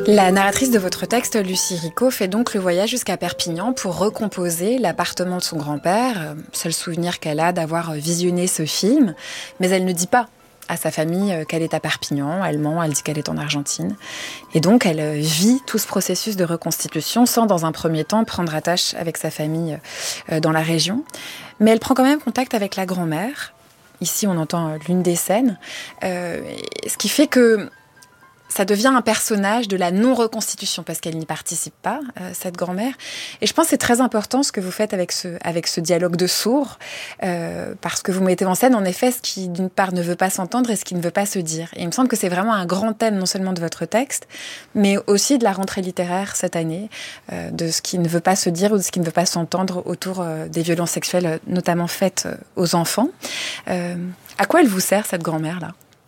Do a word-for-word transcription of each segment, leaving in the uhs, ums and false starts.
La narratrice de votre texte, Lucie Ricot, fait donc le voyage jusqu'à Perpignan pour recomposer l'appartement de son grand-père, seul souvenir qu'elle a d'avoir visionné ce film, mais elle ne dit pas à sa famille qu'elle est à Perpignan, elle ment, elle dit qu'elle est en Argentine. Et donc elle vit tout ce processus de reconstitution sans, dans un premier temps, prendre attache avec sa famille dans la région. Mais elle prend quand même contact avec la grand-mère. Ici, on entend l'une des scènes, euh, ce qui fait que ça devient un personnage de la non-reconstitution parce qu'elle n'y participe pas, euh, cette grand-mère. Et je pense que c'est très important ce que vous faites avec ce, avec ce dialogue de sourds, euh, parce que vous mettez en scène, en effet, ce qui, d'une part, ne veut pas s'entendre et ce qui ne veut pas se dire. Et il me semble que c'est vraiment un grand thème, non seulement de votre texte, mais aussi de la rentrée littéraire cette année, euh, de ce qui ne veut pas se dire ou de ce qui ne veut pas s'entendre autour euh, des violences sexuelles, notamment faites euh, aux enfants. Euh, à quoi elle vous sert, cette grand-mère-là ?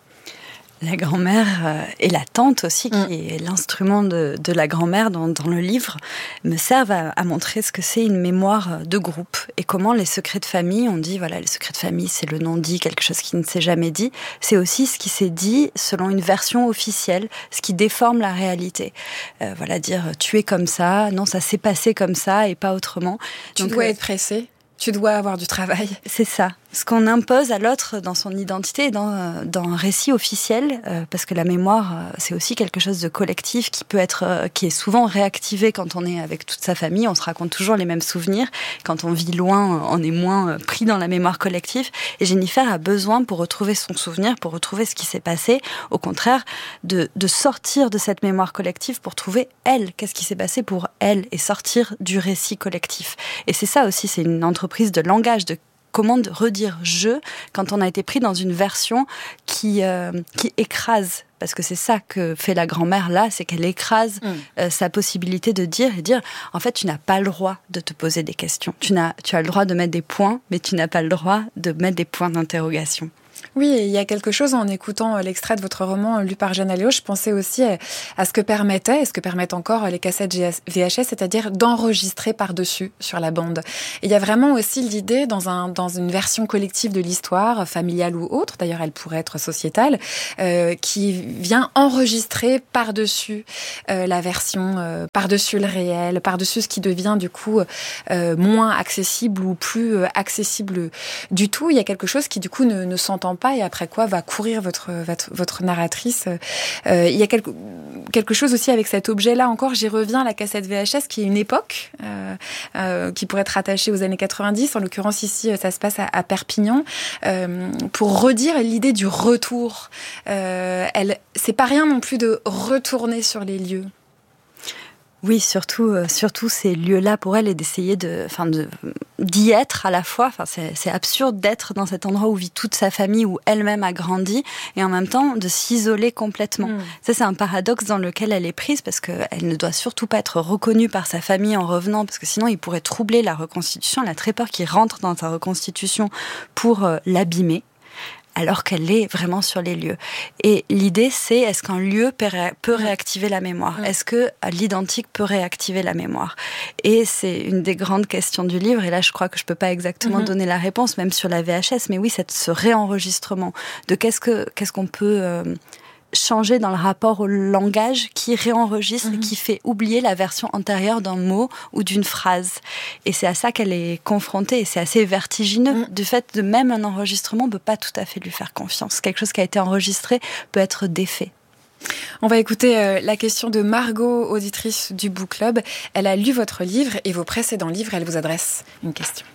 La grand-mère euh, et la tante aussi, qui mmh. est l'instrument de, de la grand-mère dans, dans le livre, me servent à, à montrer ce que c'est une mémoire de groupe et comment les secrets de famille, on dit, voilà, les secrets de famille, c'est le non-dit, quelque chose qui ne s'est jamais dit. C'est aussi ce qui s'est dit selon une version officielle, ce qui déforme la réalité. Euh, voilà, dire tu es comme ça, non, ça s'est passé comme ça et pas autrement. Tu Donc, dois euh, être pressée, tu dois avoir du travail. C'est ça. Ce qu'on impose à l'autre dans son identité et dans, dans un récit officiel, euh, parce que la mémoire, euh, c'est aussi quelque chose de collectif qui peut être, euh, qui est souvent réactivé quand on est avec toute sa famille. On se raconte toujours les mêmes souvenirs. Quand on vit loin, on est moins euh, pris dans la mémoire collective. Et Jennifer a besoin, pour retrouver son souvenir, pour retrouver ce qui s'est passé, au contraire, de, de sortir de cette mémoire collective pour trouver elle, qu'est-ce qui s'est passé pour elle, et sortir du récit collectif. Et c'est ça aussi, c'est une entreprise de langage, de comment redire « je » quand on a été pris dans une version qui, euh, qui écrase. Parce que c'est ça que fait la grand-mère là, c'est qu'elle écrase mmh. euh, sa possibilité de dire et dire « en fait, tu n'as pas le droit de te poser des questions. Tu, n'as, tu as le droit de mettre des points, mais tu n'as pas le droit de mettre des points d'interrogation. » Oui, il y a quelque chose en écoutant l'extrait de votre roman lu par Jeanne Alléo, je pensais aussi à ce que permettaient, et ce que permettent encore les cassettes V H S, c'est-à-dire d'enregistrer par-dessus sur la bande. Et il y a vraiment aussi l'idée, dans, un, dans une version collective de l'histoire, familiale ou autre, d'ailleurs elle pourrait être sociétale, euh, qui vient enregistrer par-dessus euh, la version, euh, par-dessus le réel, par-dessus ce qui devient du coup euh, moins accessible ou plus accessible du tout. Il y a quelque chose qui du coup ne, ne s'entend pas et après quoi va courir votre, votre, votre narratrice. Euh, il y a quelque, quelque chose aussi avec cet objet-là encore, j'y reviens, la cassette V H S, qui est une époque, euh, euh, qui pourrait être rattachée aux années quatre-vingt-dix. En l'occurrence, ici, ça se passe à, à Perpignan. Euh, pour redire l'idée du retour. Euh, elle, c'est pas rien non plus de retourner sur les lieux. Oui, surtout, euh, surtout ces lieux-là pour elle et d'essayer de, enfin, de, d'y être à la fois. Enfin, c'est, c'est absurde d'être dans cet endroit où vit toute sa famille, où elle-même a grandi, et en même temps de s'isoler complètement. Mmh. Ça, c'est un paradoxe dans lequel elle est prise parce qu'elle ne doit surtout pas être reconnue par sa famille en revenant, parce que sinon il pourrait troubler la reconstitution. Elle a très peur qu'il rentre dans sa reconstitution pour euh, l'abîmer, alors qu'elle est vraiment sur les lieux. Et l'idée, c'est est-ce qu'un lieu peut réactiver la mémoire ? Est-ce que l'identique peut réactiver la mémoire ? Et c'est une des grandes questions du livre, et là je crois que je peux pas exactement mm-hmm. donner la réponse, même sur la V H S, mais oui, c'est ce réenregistrement de qu'est-ce que qu'est-ce qu'on peut euh, changer dans le rapport au langage qui réenregistre mmh. et qui fait oublier la version antérieure d'un mot ou d'une phrase. Et c'est à ça qu'elle est confrontée, et c'est assez vertigineux. Mmh. Du fait de même un enregistrement, on ne peut pas tout à fait lui faire confiance. Quelque chose qui a été enregistré peut être défait. On va écouter euh, la question de Margot, auditrice du Book Club. Elle a lu votre livre et vos précédents livres. Elle vous adresse une question.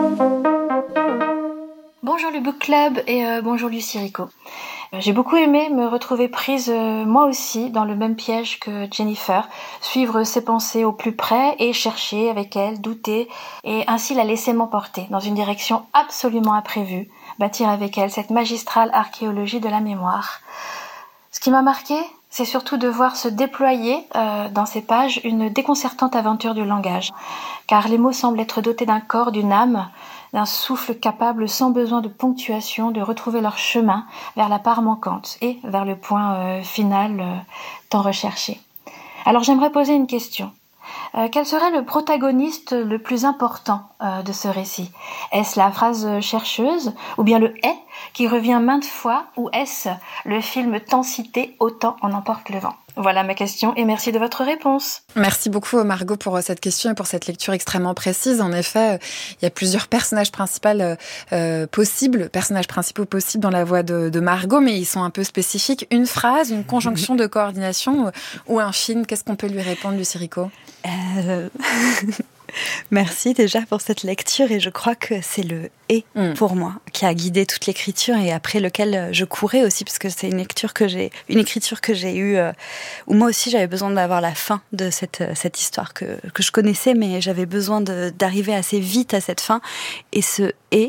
Bonjour le Book Club et euh, bonjour Lucie Ricot. J'ai beaucoup aimé me retrouver prise, euh, moi aussi, dans le même piège que Jennifer, suivre ses pensées au plus près et chercher avec elle, douter, et ainsi la laisser m'emporter dans une direction absolument imprévue, bâtir avec elle cette magistrale archéologie de la mémoire. Ce qui m'a marqué, c'est surtout de voir se déployer euh, dans ces pages une déconcertante aventure du langage, car les mots semblent être dotés d'un corps, d'une âme, d'un souffle capable, sans besoin de ponctuation, de retrouver leur chemin vers la part manquante et vers le point euh, final euh, tant recherché. Alors j'aimerais poser une question. Euh, quel serait le protagoniste le plus important euh, de ce récit ? Est-ce la phrase chercheuse ou bien le « est » qui revient maintes fois, ou est-ce le film tant cité, Autant en emporte le vent? Voilà ma question et merci de votre réponse. Merci beaucoup Margot pour cette question et pour cette lecture extrêmement précise. En effet, il y a plusieurs personnages principaux euh, possibles, personnages principaux possibles dans la voix de, de Margot, mais ils sont un peu spécifiques. Une phrase, une conjonction de coordination ou un film, qu'est-ce qu'on peut lui répondre, Lucie Ricot? euh... Merci déjà pour cette lecture et je crois que c'est le « et » mm. pour moi qui a guidé toute l'écriture et après lequel je courais aussi parce que c'est une lecture que j'ai, une écriture que j'ai eue euh, où moi aussi j'avais besoin d'avoir la fin de cette, cette histoire que, que je connaissais mais j'avais besoin de, d'arriver assez vite à cette fin et ce « et »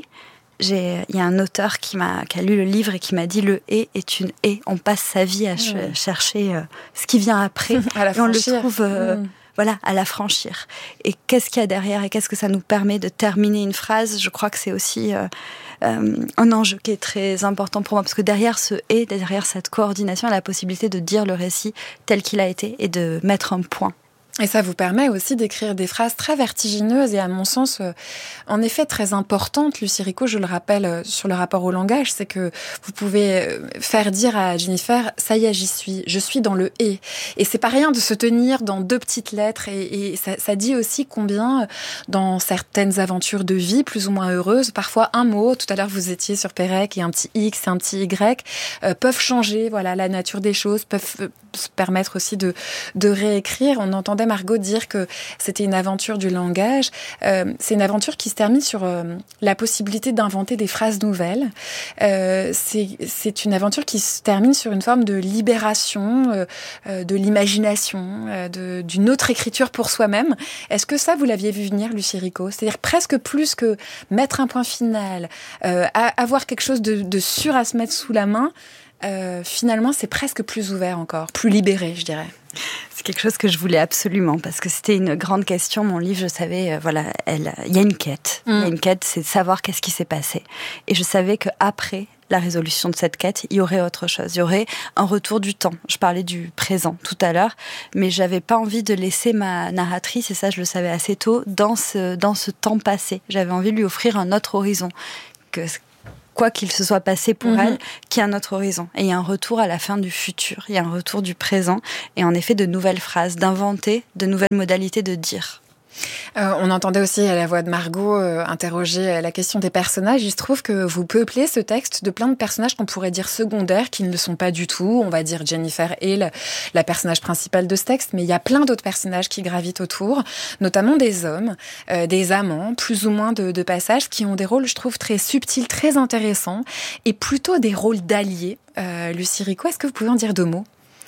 il y a un auteur qui, m'a, qui a lu le livre et qui m'a dit le « et » est une « et ». On passe sa vie à ch- mmh. chercher euh, ce qui vient après à la et on le franchir. trouve... Euh, mmh. Voilà, à la franchir. Et qu'est-ce qu'il y a derrière et qu'est-ce que ça nous permet de terminer une phrase? Je crois que c'est aussi euh, euh, un enjeu qui est très important pour moi parce que derrière ce « et », derrière cette coordination, il y a la possibilité de dire le récit tel qu'il a été et de mettre un point. Et ça vous permet aussi d'écrire des phrases très vertigineuses et à mon sens, euh, en effet, très importantes. Lucie Ricot, je le rappelle, euh, sur le rapport au langage, c'est que vous pouvez euh, faire dire à Jennifer, ça y est, j'y suis, je suis dans le « et ». Et c'est pas rien de se tenir dans deux petites lettres et, et ça, ça dit aussi combien, dans certaines aventures de vie, plus ou moins heureuses, parfois un mot, tout à l'heure vous étiez sur Pérec et un petit X et un petit Y, euh, peuvent changer, voilà, la nature des choses, peuvent euh, se permettre aussi de, de réécrire. On entendait Margot dire que c'était une aventure du langage. Euh, c'est une aventure qui se termine sur euh, la possibilité d'inventer des phrases nouvelles. Euh, c'est, c'est une aventure qui se termine sur une forme de libération, euh, euh, de l'imagination, euh, de, d'une autre écriture pour soi-même. Est-ce que ça, vous l'aviez vu venir, Lucie Ricot? C'est-à-dire presque plus que mettre un point final, euh, avoir quelque chose de, de sûr à se mettre sous la main. Euh, finalement, c'est presque plus ouvert encore, plus libéré, je dirais. C'est quelque chose que je voulais absolument, parce que c'était une grande question. Mon livre, je savais, euh, voilà, elle, il y a une quête. Il mm. y a une quête, c'est de savoir qu'est-ce qui s'est passé. Et je savais qu'après la résolution de cette quête, il y aurait autre chose. Il y aurait un retour du temps. Je parlais du présent tout à l'heure, mais j'avais pas envie de laisser ma narratrice, et ça, je le savais assez tôt, dans ce, dans ce temps passé. J'avais envie de lui offrir un autre horizon. Que quoi qu'il se soit passé pour mmh. elle, qu'il y a un autre horizon. Et il y a un retour à la fin du futur, il y a un retour du présent, et en effet de nouvelles phrases, d'inventer de nouvelles modalités de dire. Euh, on entendait aussi à la voix de Margot euh, interroger la question des personnages. Il se trouve que vous peuplez ce texte de plein de personnages qu'on pourrait dire secondaires, qui ne le sont pas du tout. On va dire Jennifer est la, la personnage principale de ce texte, mais il y a plein d'autres personnages qui gravitent autour, notamment des hommes, euh, des amants, plus ou moins de, de passages, qui ont des rôles, je trouve, très subtils, très intéressants, et plutôt des rôles d'alliés. Euh, Lucie Ricot, est-ce que vous pouvez en dire deux mots ?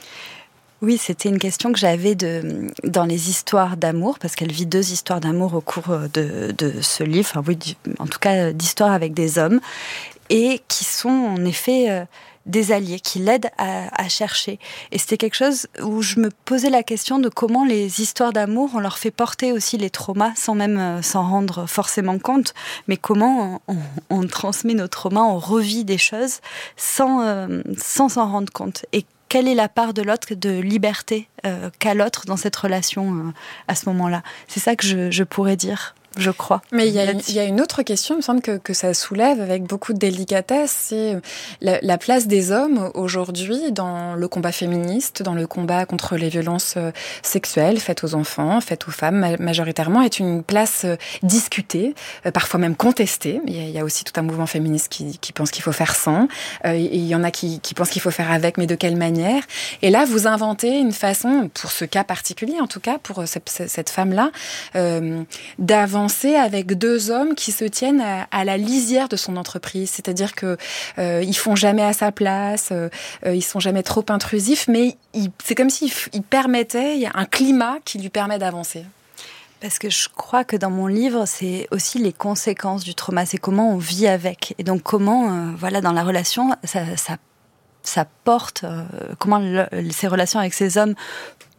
Oui, c'était une question que j'avais de, dans les histoires d'amour, parce qu'elle vit deux histoires d'amour au cours de, de ce livre, enfin oui, en tout cas d'histoires avec des hommes, et qui sont en effet euh, des alliés, qui l'aident à, à chercher. Et c'était quelque chose où je me posais la question de comment les histoires d'amour, on leur fait porter aussi les traumas, sans même euh, s'en rendre forcément compte, mais comment on, on, on transmet nos traumas, on revit des choses sans, euh, sans s'en rendre compte. Et quelle est la part de l'autre, de liberté euh, qu'a l'autre dans cette relation euh, à ce moment-là? C'est ça que je, je pourrais dire, je crois. Mais il y a, il y a une autre question, il me semble que, que ça soulève avec beaucoup de délicatesse, c'est la, la place des hommes aujourd'hui dans le combat féministe, dans le combat contre les violences sexuelles faites aux enfants, faites aux femmes majoritairement, est une place discutée, parfois même contestée. Il y a, il y a aussi tout un mouvement féministe qui, qui pense qu'il faut faire sans, et il y en a qui, qui pensent qu'il faut faire avec, mais de quelle manière? Et là, vous inventez une façon, pour ce cas particulier en tout cas, pour cette, cette femme-là, euh, d'avancer avec deux hommes qui se tiennent à, à la lisière de son entreprise, c'est-à-dire que euh, ils font jamais à sa place, euh, ils sont jamais trop intrusifs, mais ils, c'est comme s'ils ils permettaient, il y a un climat qui lui permet d'avancer. Parce que je crois que dans mon livre, c'est aussi les conséquences du trauma, c'est comment on vit avec, et donc comment, euh, voilà, dans la relation, ça, ça, ça porte, euh, comment le, ces relations avec ces hommes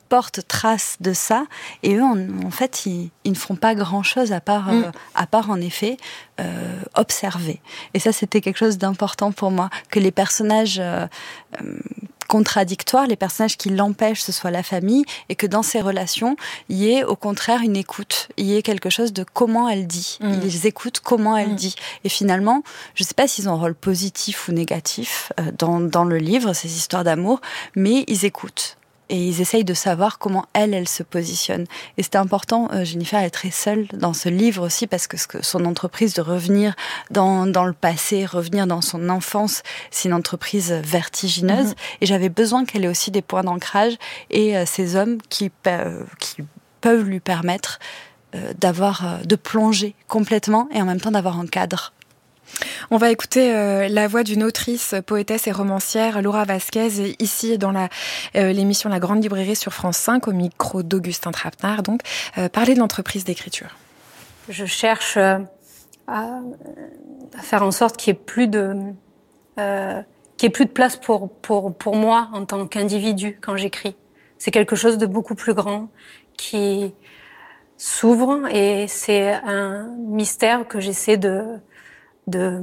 portent trace de ça, et eux, en, en fait, ils, ils ne font pas grand-chose à part, mm. euh, à part en effet, euh, observer. Et ça, c'était quelque chose d'important pour moi, que les personnages euh, euh, contradictoires, les personnages qui l'empêchent, ce soit la famille, et que dans ces relations, il y ait au contraire une écoute, il y ait quelque chose de comment elle dit. Mm. Ils écoutent comment elle mm. dit. Et finalement, je ne sais pas s'ils ont un rôle positif ou négatif euh, dans, dans le livre, ces histoires d'amour, mais ils écoutent. Et ils essayent de savoir comment elle, elle se positionne. Et c'était important, euh, Jennifer est très seule dans ce livre aussi, parce que, ce que son entreprise de revenir dans, dans le passé, revenir dans son enfance, c'est une entreprise vertigineuse. Mm-hmm. Et j'avais besoin qu'elle ait aussi des points d'ancrage et euh, ces hommes qui, euh, qui peuvent lui permettre euh, d'avoir, euh, de plonger complètement et en même temps d'avoir un cadre. On va écouter euh, la voix d'une autrice, poétesse et romancière, Laura Vasquez, ici dans la, euh, l'émission La Grande Librairie sur France cinq, au micro d'Augustin Trapenard, donc, euh, parler de l'entreprise d'écriture. Je cherche euh, à, à faire en sorte qu'il n'y ait plus de, euh, qu'il y ait plus de place pour, pour, pour moi en tant qu'individu quand j'écris. C'est quelque chose de beaucoup plus grand qui s'ouvre et c'est un mystère que j'essaie de de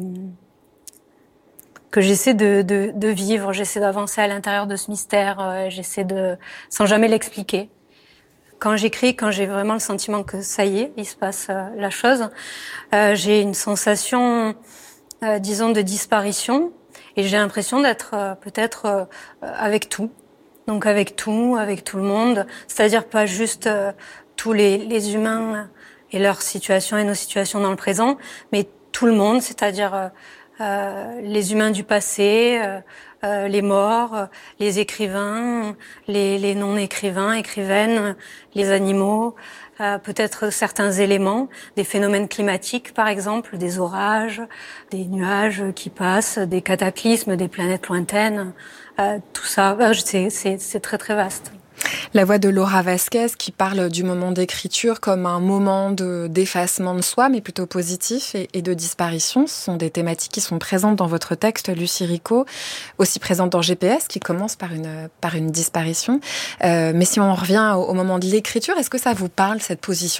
que j'essaie de, de, de vivre, j'essaie d'avancer à l'intérieur de ce mystère, euh, j'essaie de, sans jamais l'expliquer. Quand j'écris, quand j'ai vraiment le sentiment que ça y est, il se passe euh, la chose, euh, j'ai une sensation, euh, disons, de disparition, et j'ai l'impression d'être euh, peut-être euh, avec tout, donc avec tout, avec tout le monde, c'est-à-dire pas juste euh, tous les, les humains et leur situation et nos situations dans le présent, mais tout le monde, c'est-à-dire euh, euh, les humains du passé, euh, euh, les morts, euh, les écrivains, les, les non-écrivains, écrivaines, les animaux, euh, peut-être certains éléments, des phénomènes climatiques par exemple, des orages, des nuages qui passent, des cataclysmes, des planètes lointaines, euh, tout ça, c'est, c'est, c'est très très vaste. La voix de Laura Vasquez qui parle du moment d'écriture comme un moment de, d'effacement de soi, mais plutôt positif, et, et de disparition. Ce sont des thématiques qui sont présentes dans votre texte, Lucie Ricot, aussi présentes dans G P S, qui commence par une, par une disparition. Euh, mais si on revient au, au moment de l'écriture, est-ce que ça vous parle, cette position-là ?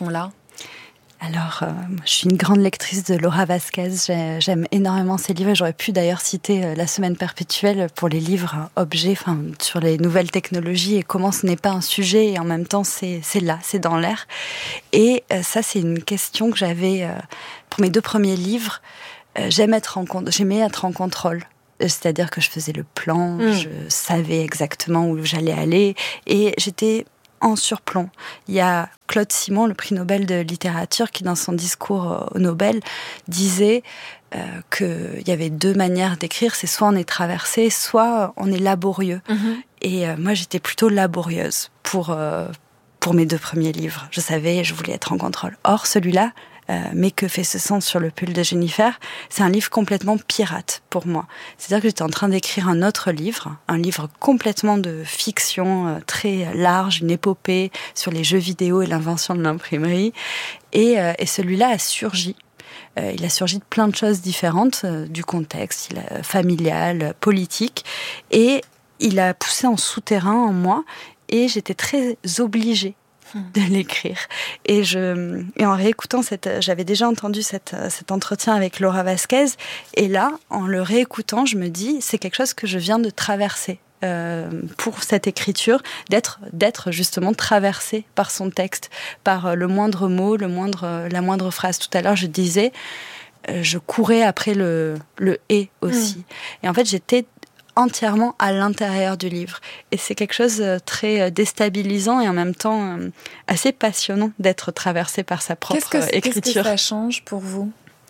Alors, euh, je suis une grande lectrice de Laura Vasquez. J'ai, j'aime énormément ses livres. J'aurais pu d'ailleurs citer euh, La Semaine Perpétuelle pour les livres euh, objets, enfin sur les nouvelles technologies et comment ce n'est pas un sujet et en même temps c'est c'est là, c'est dans l'air. Et euh, ça, c'est une question que j'avais euh, pour mes deux premiers livres. Euh, j'aime être en j'aimais être en contrôle. C'est-à-dire que je faisais le plan, mmh. je savais exactement où j'allais aller et j'étais en surplomb. Il y a Claude Simon, le prix Nobel de littérature, qui dans son discours au Nobel disait euh, qu'il y avait deux manières d'écrire, c'est soit on est traversé, soit on est laborieux. Mm-hmm. Et euh, moi j'étais plutôt laborieuse pour, euh, pour mes deux premiers livres. Je savais, je voulais être en contrôle. Or celui-là, Euh, mais que fait ce sang sur le pull de Jennifer, c'est un livre complètement pirate pour moi. C'est-à-dire que j'étais en train d'écrire un autre livre, un livre complètement de fiction, euh, très large, une épopée sur les jeux vidéo et l'invention de l'imprimerie. Et, euh, et celui-là a surgi. Euh, il a surgi de plein de choses différentes, euh, du contexte il a, familial, politique, et il a poussé en souterrain en moi, et j'étais très obligée de l'écrire. Et je, et en réécoutant cette, j'avais déjà entendu cette, cet entretien avec Laura Vasquez, et là, en le réécoutant, je me dis, c'est quelque chose que je viens de traverser. Euh, pour cette écriture, d'être, d'être justement traversée par son texte, par le moindre mot, le moindre, la moindre phrase. Tout à l'heure, je disais, euh, je courais après le, le « et » aussi. Mmh. Et en fait, j'étais entièrement à l'intérieur du livre. Et c'est quelque chose de très déstabilisant et en même temps assez passionnant d'être traversé par sa propre qu'est-ce que, écriture. Qu'est-ce que ça change pour vous ?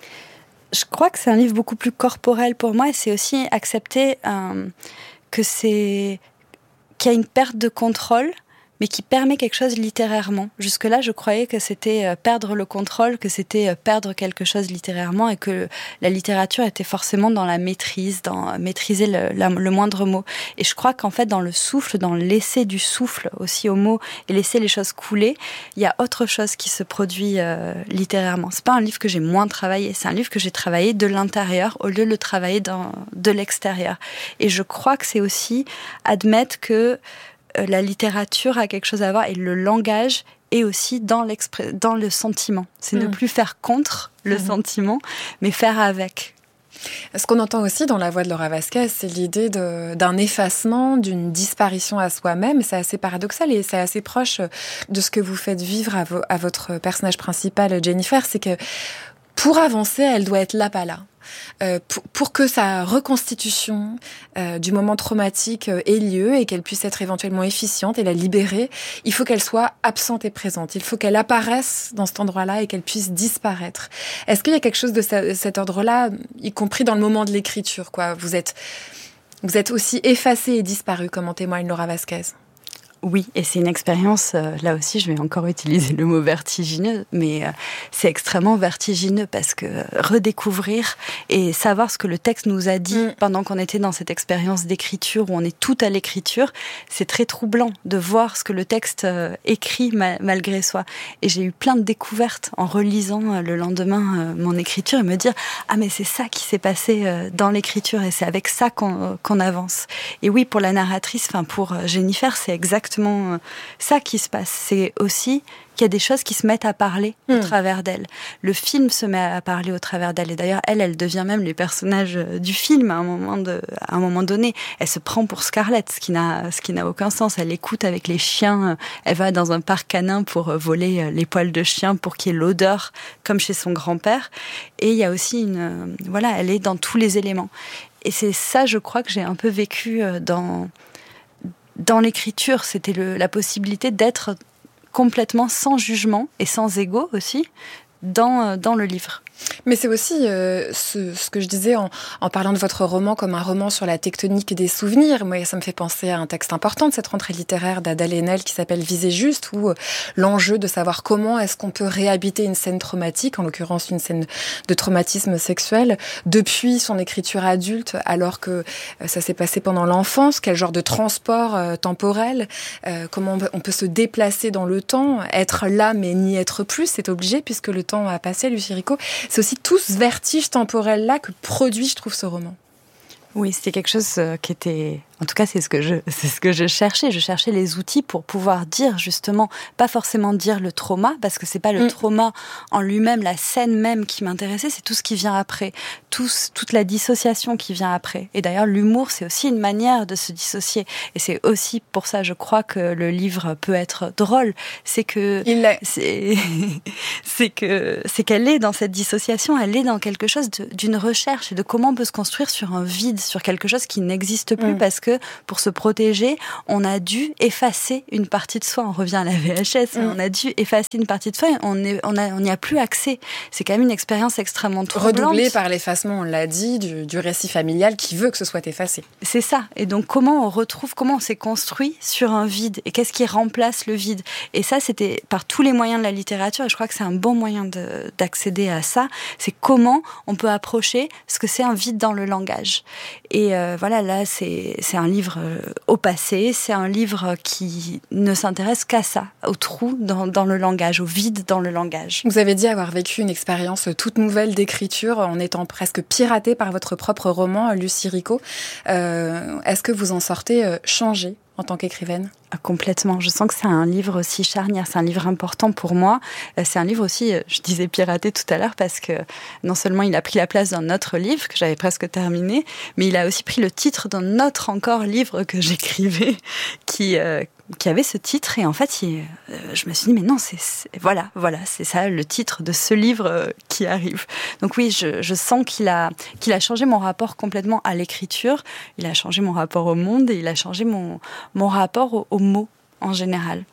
Je crois que c'est un livre beaucoup plus corporel pour moi, et c'est aussi accepter euh, que c'est, qu'il y a une perte de contrôle, mais qui permet quelque chose littérairement. Jusque-là, je croyais que c'était perdre le contrôle, que c'était perdre quelque chose littérairement, et que la littérature était forcément dans la maîtrise, dans maîtriser le, la, le moindre mot. Et je crois qu'en fait, dans le souffle, dans le laisser du souffle aussi au mot, et laisser les choses couler, il y a autre chose qui se produit euh, littérairement. C'est pas un livre que j'ai moins travaillé, c'est un livre que j'ai travaillé de l'intérieur au lieu de le travailler dans, de l'extérieur. Et je crois que c'est aussi admettre que euh, la littérature a quelque chose à voir, et le langage est aussi dans, dans le sentiment. C'est mmh. ne plus faire contre le mmh. sentiment, mais faire avec. Ce qu'on entend aussi dans la voix de Laura Vasquez, c'est l'idée de, d'un effacement, d'une disparition à soi-même. C'est assez paradoxal et c'est assez proche de ce que vous faites vivre à, vo, à votre personnage principal, Jennifer. C'est que pour avancer, elle doit être là, pas là. Euh, pour, pour que sa reconstitution euh, du moment traumatique euh, ait lieu et qu'elle puisse être éventuellement efficiente et la libérer, il faut qu'elle soit absente et présente. Il faut qu'elle apparaisse dans cet endroit-là et qu'elle puisse disparaître. Est-ce qu'il y a quelque chose de ce, cet ordre-là, y compris dans le moment de l'écriture, quoi ? Vous êtes, vous êtes aussi effacé et disparu, comme en témoigne Laura Vasquez. Oui, et c'est une expérience, euh, là aussi je vais encore utiliser le mot vertigineux, mais euh, c'est extrêmement vertigineux parce que euh, redécouvrir et savoir ce que le texte nous a dit mm. pendant qu'on était dans cette expérience d'écriture où on est tout à l'écriture, c'est très troublant de voir ce que le texte euh, écrit ma- malgré soi. Et j'ai eu plein de découvertes en relisant euh, le lendemain euh, mon écriture et me dire « Ah mais c'est ça qui s'est passé euh, dans l'écriture et c'est avec ça qu'on, euh, qu'on avance ». Et oui, pour la narratrice, enfin pour euh, Jennifer, c'est exactement ça qui se passe. C'est aussi qu'il y a des choses qui se mettent à parler mmh. au travers d'elle. Le film se met à parler au travers d'elle. Et d'ailleurs, elle, elle devient même les personnages du film à un moment, de, à un moment donné. Elle se prend pour Scarlett, ce qui n'a, ce qui n'a aucun sens. Elle écoute avec les chiens. Elle va dans un parc canin pour voler les poils de chien pour qu'il y ait l'odeur, comme chez son grand-père. Et il y a aussi une... Voilà, elle est dans tous les éléments. Et c'est ça, je crois, que j'ai un peu vécu dans... Dans l'écriture, c'était le, la possibilité d'être complètement sans jugement et sans ego aussi dans, dans le livre. Mais c'est aussi euh, ce, ce que je disais en, en parlant de votre roman comme un roman sur la tectonique des souvenirs. Moi, ça me fait penser à un texte important de cette rentrée littéraire d'Ada Haenel qui s'appelle Viser juste, où euh, l'enjeu de savoir comment est-ce qu'on peut réhabiter une scène traumatique, en l'occurrence une scène de traumatisme sexuel, depuis son écriture adulte, alors que euh, ça s'est passé pendant l'enfance, quel genre de transport euh, temporel, euh, comment on peut se déplacer dans le temps, être là mais n'y être plus, c'est obligé puisque le temps a passé, Lucie Ricot. C'est aussi tout ce vertige temporel-là que produit, je trouve, ce roman. Oui, c'était quelque chose qui était... En tout cas, c'est ce que je, c'est ce que je cherchais. Je cherchais les outils pour pouvoir dire, justement, pas forcément dire le trauma, parce que c'est pas le mmh. trauma en lui-même, la scène même qui m'intéressait, c'est tout ce qui vient après, tout, toute la dissociation qui vient après. Et d'ailleurs, l'humour, c'est aussi une manière de se dissocier. Et c'est aussi pour ça, je crois, que le livre peut être drôle. C'est que... Il est. C'est, c'est que, c'est qu'elle est dans cette dissociation, elle est dans quelque chose de, d'une recherche et de comment on peut se construire sur un vide, sur quelque chose qui n'existe plus, mmh. parce que pour se protéger, on a dû effacer une partie de soi. On revient à la V H S, mmh. on a dû effacer une partie de soi et on est, on a, on n'y a plus accès. C'est quand même une expérience extrêmement troublante. Redoublée par l'effacement, on l'a dit, du, du récit familial qui veut que ce soit effacé. C'est ça. Et donc, comment on retrouve, comment on s'est construit sur un vide et qu'est-ce qui remplace le vide? Et ça, c'était par tous les moyens de la littérature et je crois que c'est un bon moyen de, d'accéder à ça. C'est comment on peut approcher ce que c'est un vide dans le langage. Et euh, voilà, là, c'est, c'est un livre euh, au passé, c'est un livre qui ne s'intéresse qu'à ça, au trou dans, dans le langage, au vide dans le langage. Vous avez dit avoir vécu une expérience toute nouvelle d'écriture en étant presque piratée par votre propre roman, Lucie Ricot. Euh, est-ce que vous en sortez euh, changée en tant qu'écrivaine ? Complètement. Je sens que c'est un livre aussi charnière, c'est un livre important pour moi. C'est un livre aussi, je disais piraté tout à l'heure, parce que non seulement il a pris la place d'un autre livre que j'avais presque terminé, mais il a aussi pris le titre d'un autre encore livre que j'écrivais, qui euh, qui avait ce titre. Et en fait, il, euh, je me suis dit, mais non, c'est, c'est voilà, voilà, c'est ça le titre de ce livre euh, qui arrive. Donc oui, je, je sens qu'il a qu'il a changé mon rapport complètement à l'écriture. Il a changé mon rapport au monde et il a changé mon mon rapport au, au mots en général.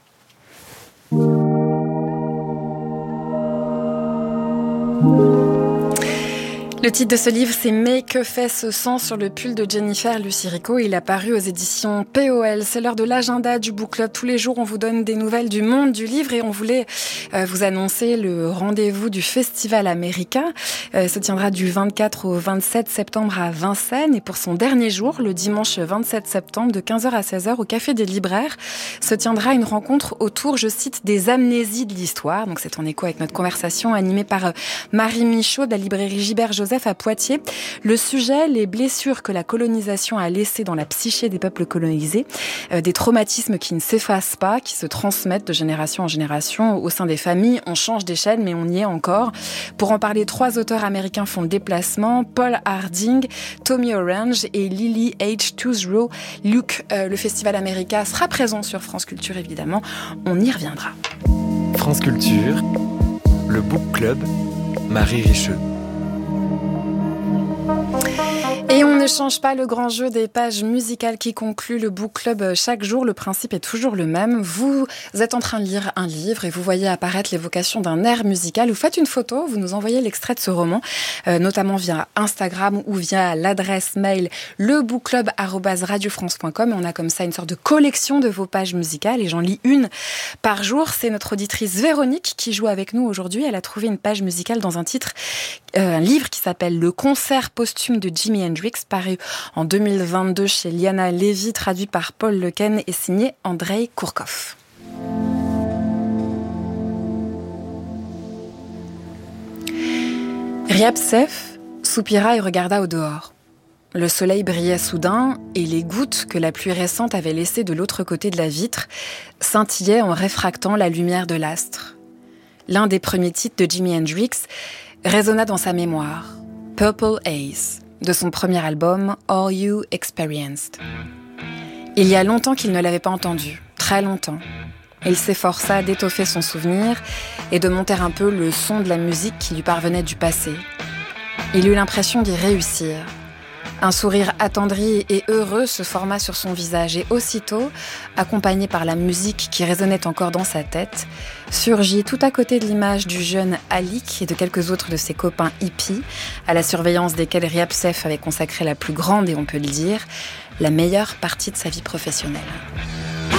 Le titre de ce livre, c'est « Mais que fait ce sang ?» sur le pull de Jennifer, Lucie Ricot. Il a paru aux éditions P O L. C'est l'heure de l'agenda du Book Club. Tous les jours, on vous donne des nouvelles du monde du livre et on voulait euh, vous annoncer le rendez-vous du Festival Américain. Euh, se tiendra du vingt-quatre au vingt-sept septembre à Vincennes. Et pour son dernier jour, le dimanche vingt-sept septembre, de quinze heures à seize heures, au Café des Libraires, se tiendra une rencontre autour, je cite, des amnésies de l'histoire. Donc c'est en écho avec notre conversation animée par euh, Marie Michaud de la librairie Gilbert Joseph Saint-Joseph à Poitiers. Le sujet, les blessures que la colonisation a laissées dans la psyché des peuples colonisés, euh, des traumatismes qui ne s'effacent pas, qui se transmettent de génération en génération au sein des familles. On change d'échelle, mais on y est encore. Pour en parler, trois auteurs américains font le déplacement, Paul Harding, Tommy Orange et Lily H. Touzrow. Luc, euh, le Festival America sera présent sur France Culture, évidemment. On y reviendra. France Culture, le Book Club, Marie Richeux. Et on ne change pas le grand jeu des pages musicales qui concluent le Book Club chaque jour. Le principe est toujours le même. Vous êtes en train de lire un livre et vous voyez apparaître l'évocation d'un air musical. Vous faites une photo, vous nous envoyez l'extrait de ce roman, euh, notamment via Instagram ou via l'adresse mail lebookclub arobase radiofrance point com. Et on a comme ça une sorte de collection de vos pages musicales et j'en lis une par jour. C'est notre auditrice Véronique qui joue avec nous aujourd'hui. Elle a trouvé une page musicale dans un titre, euh, un livre qui s'appelle Le concert posthume de Jimi Hendrix, paru en deux mille vingt-deux chez Liana Levy, traduit par Paul Lequen et signé Andrei Kourkov. Riabsev soupira et regarda au dehors. Le soleil brillait soudain et les gouttes que la pluie récente avait laissées de l'autre côté de la vitre scintillaient en réfractant la lumière de l'astre. L'un des premiers titres de Jimi Hendrix résonna dans sa mémoire, Purple Haze, de son premier album All You Experienced. Il y a longtemps qu'il ne l'avait pas entendu, très longtemps. Il s'efforça d'étoffer son souvenir et de monter un peu le son de la musique qui lui parvenait du passé. Il eut l'impression d'y réussir. Un sourire attendri et heureux se forma sur son visage et aussitôt, accompagné par la musique qui résonnait encore dans sa tête, surgit tout à côté de l'image du jeune Alik et de quelques autres de ses copains hippies, à la surveillance desquels Riabsev avait consacré la plus grande, et on peut le dire, la meilleure partie de sa vie professionnelle.